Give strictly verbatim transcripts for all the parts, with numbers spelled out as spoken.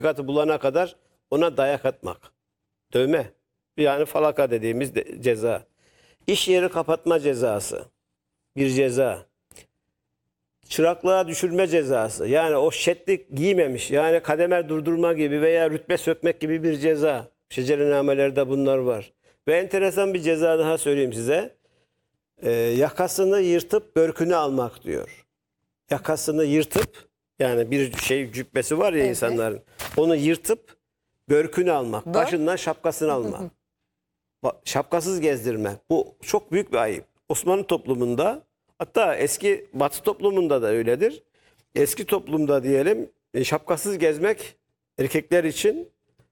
hakikati bulana kadar ona dayak atmak. Dövme. Yani falaka dediğimiz de, ceza. İş yeri kapatma cezası. Bir ceza. Çıraklığa düşürme cezası. Yani o şetlik giymemiş. Yani kademe durdurma gibi veya rütbe sökmek gibi bir ceza. Şecerenamelerde bunlar var. Ve enteresan bir ceza daha söyleyeyim size. Ee, yakasını yırtıp börkünü almak diyor. Yakasını yırtıp, yani bir şey cübbesi var ya Evet. insanların. Onu yırtıp börkünü almak. Börk? Başından şapkasını almak. Ba- Şapkasız gezdirme. Bu çok büyük bir ayıp. Osmanlı toplumunda, hatta eski Batı toplumunda da öyledir. Eski toplumda diyelim e, şapkasız gezmek erkekler için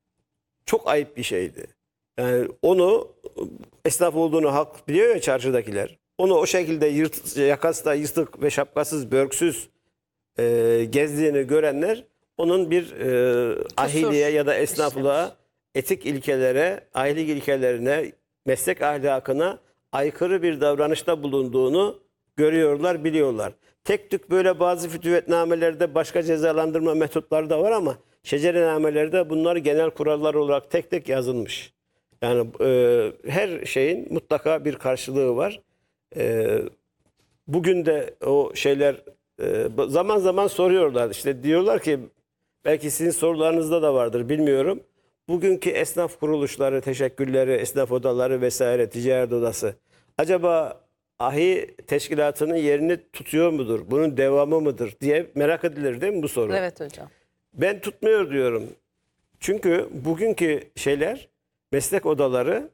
çok ayıp bir şeydi. Yani onu, esnaf olduğunu halk biliyor ya, çarşıdakiler. Onu o şekilde yırt, yakası da yırtık ve şapkasız, börksüz e, gezdiğini görenler onun bir e, ahiliye ya da esnaflığa, etik ilkelere, ahilik ilkelerine, meslek ahlakına aykırı bir davranışta bulunduğunu görüyorlar, biliyorlar. Tek tük böyle bazı fütüvetnamelerde başka cezalandırma metotları da var ama şecerenamelerde bunlar genel kurallar olarak tek tek yazılmış. Yani e, her şeyin mutlaka bir karşılığı var. E, bugün de o şeyler e, zaman zaman soruyorlar. İşte diyorlar ki, belki sizin sorularınızda da vardır, bilmiyorum. Bugünkü esnaf kuruluşları, teşekkülleri, esnaf odaları vesaire, ticaret odası acaba ahi teşkilatının yerini tutuyor mudur? Bunun devamı mıdır diye merak edilir değil mi bu soru? Evet hocam. Ben tutmuyor diyorum. Çünkü bugünkü şeyler, meslek odaları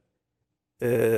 e,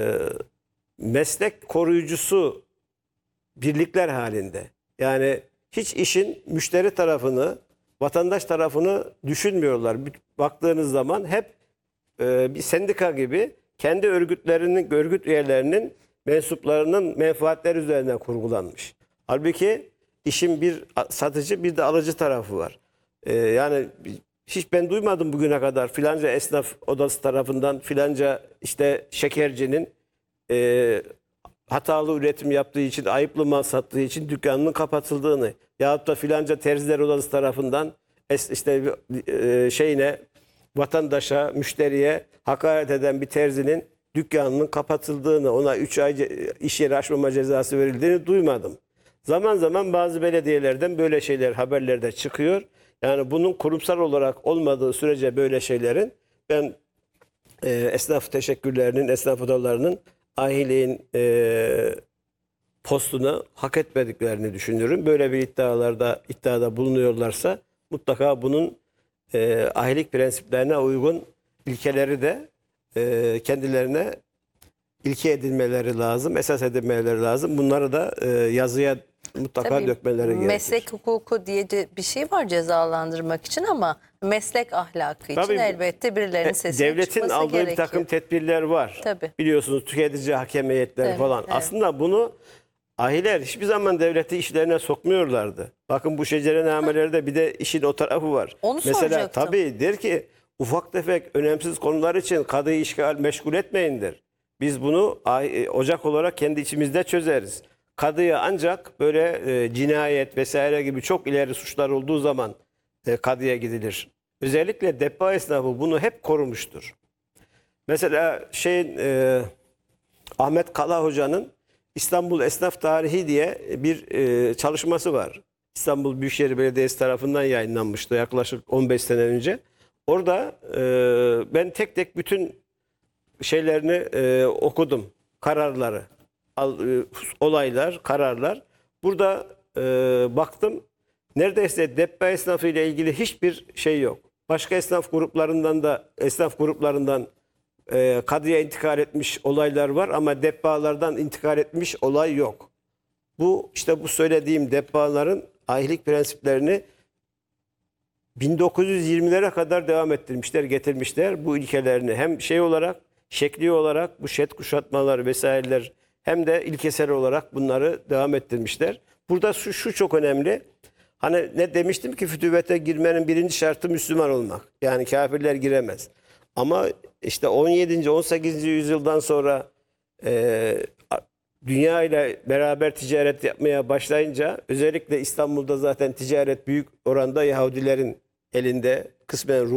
meslek koruyucusu birlikler halinde. Yani hiç işin müşteri tarafını, vatandaş tarafını düşünmüyorlar. Baktığınız zaman hep e, bir sendika gibi kendi örgütlerinin, örgüt üyelerinin, mensuplarının menfaatleri üzerine kurgulanmış. Halbuki işin bir satıcı, bir de alıcı tarafı var. E, yani hiç ben duymadım bugüne kadar filanca esnaf odası tarafından filanca işte şekercinin e, hatalı üretim yaptığı için, ayıplı mal sattığı için dükkanının kapatıldığını, yahut da filanca terziler odası tarafından es, işte e, şeyine, vatandaşa, müşteriye hakaret eden bir terzinin dükkanının kapatıldığını, ona üç ay iş yeri açmama cezası verildiğini duymadım. Zaman zaman bazı belediyelerden böyle şeyler haberlerde çıkıyor. Yani bunun kurumsal olarak olmadığı sürece böyle şeylerin, ben e, esnaf teşekkürlerinin, esnaf odalarının ahiliğin e, postunu hak etmediklerini düşünüyorum. Böyle bir iddialarda iddiada bulunuyorlarsa mutlaka bunun e, ahilik prensiplerine uygun ilkeleri de e, kendilerine ilke edinmeleri lazım, esas edinmeleri lazım. Bunları da e, yazıya mutlaka Tabii dökmeleri gerekir. meslek hukuku diye de bir şey var cezalandırmak için ama meslek ahlakı için Tabii, elbette birilerinin e, sesinin devletin çıkması aldığı gerekiyor. bir takım tedbirler var. Tabii. Biliyorsunuz, tüketici hakemiyetleri Evet, falan. evet. Aslında bunu ahiler hiçbir zaman devleti işlerine sokmuyorlardı. Bakın bu şecerenamelerde bir de işin o tarafı var. Onu Mesela soracaktım. tabii der ki, ufak tefek önemsiz konular için kadıyı işgal meşgul etmeyin der. Biz bunu ay- ocak olarak kendi içimizde çözeriz. Kadıya ancak böyle e, cinayet vesaire gibi çok ileri suçlar olduğu zaman e, kadıya gidilir. Özellikle deppa esnafı bunu hep korumuştur. Mesela şeyin e, Ahmet Kala Hoca'nın İstanbul Esnaf Tarihi diye bir e, çalışması var. İstanbul Büyükşehir Belediyesi tarafından yayınlanmıştı yaklaşık on beş sene önce. Orada e, ben tek tek bütün şeylerini e, okudum. Kararları, al, e, olaylar, kararlar. Burada e, baktım, neredeyse deppa esnafı ile ilgili hiçbir şey yok. Başka esnaf gruplarından da esnaf gruplarından e, kadıya intikal etmiş olaylar var ama deppalardan intikal etmiş olay yok. Bu işte bu söylediğim deppaların ahilik prensiplerini bin dokuz yüz yirmilere kadar devam ettirmişler, getirmişler bu ilkelerini. Hem şey olarak, şekli olarak bu şet kuşatmalar vesaireler, hem de ilkesel olarak bunları devam ettirmişler. Burada şu, şu çok önemli. Hani ne demiştim ki, fütüvete girmenin birinci şartı Müslüman olmak. Yani kafirler giremez. Ama işte on yedinci on sekizinci yüzyıldan sonra e, dünya ile beraber ticaret yapmaya başlayınca, özellikle İstanbul'da zaten ticaret büyük oranda Yahudilerin elinde kısmen